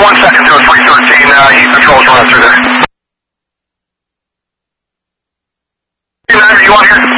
1 second to 313, Heat Patrol's running through there. Hey, Niner, you on here?